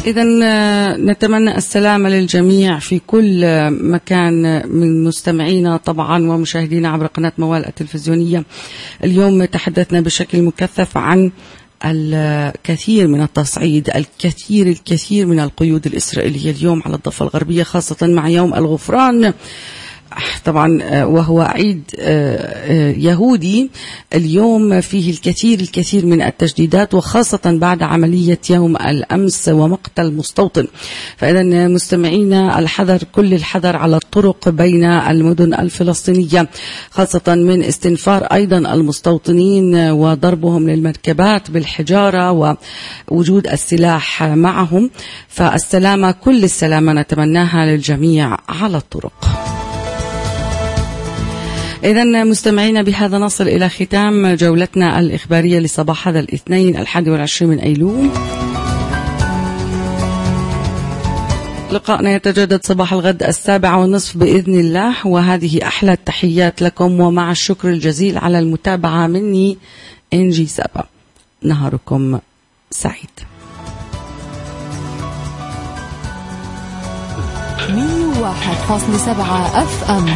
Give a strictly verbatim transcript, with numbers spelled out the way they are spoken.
إذا نتمنى السلامة للجميع في كل مكان من مستمعينا طبعا ومشاهدينا عبر قناة موال التلفزيونية. اليوم تحدثنا بشكل مكثف عن الكثير من التصعيد، الكثير الكثير من القيود الإسرائيلية اليوم على الضفة الغربية، خاصة مع يوم الغفران طبعا، وهو عيد يهودي. اليوم فيه الكثير الكثير من التجديدات، وخاصة بعد عملية يوم الأمس ومقتل مستوطن. فإذا مستمعينا الحذر، كل الحذر على الطرق بين المدن الفلسطينية، خاصة من استنفار أيضا المستوطنين وضربهم للمركبات بالحجارة ووجود السلاح معهم. فالسلامة، كل السلامة نتمناها للجميع على الطرق. إذن مستمعينا بهذا نصل إلى ختام جولتنا الإخبارية لصباح هذا الاثنين الحادي والعشرين من أيلول. لقاءنا يتجدد صباح الغد السابعة والنصف بإذن الله، وهذه أحلى التحيات لكم ومع الشكر الجزيل على المتابعة مني إنجي سابا. نهاركم سعيد. مية وواحد فاصلة سبعة أف أم